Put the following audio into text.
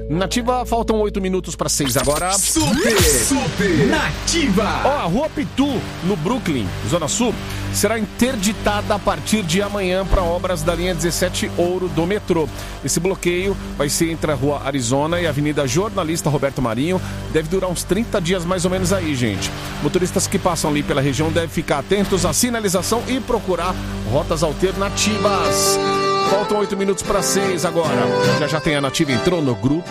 Nativa, faltam 8 minutos para 6 agora. Super Nativa. Ó, a Rua Pitu, no Brooklyn, Zona Sul, será interditada a partir de amanhã para obras da linha 17 Ouro do metrô. Esse bloqueio vai ser entre a Rua Arizona e a Avenida Jornalista Roberto Marinho. Deve durar uns 30 dias mais ou menos aí, gente. Motoristas que passam ali pela região devem ficar atentos à sinalização e procurar rotas alternativas. Faltam 8 minutos para 6 agora. Já tem a Nativa entrou no grupo.